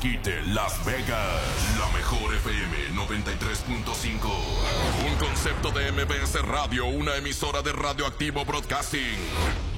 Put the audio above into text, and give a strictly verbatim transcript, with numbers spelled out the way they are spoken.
desquite Las Vegas. La mejor F M noventa y tres punto cinco. Un concepto de M B S Radio, una emisora de Radioactivo Broadcasting.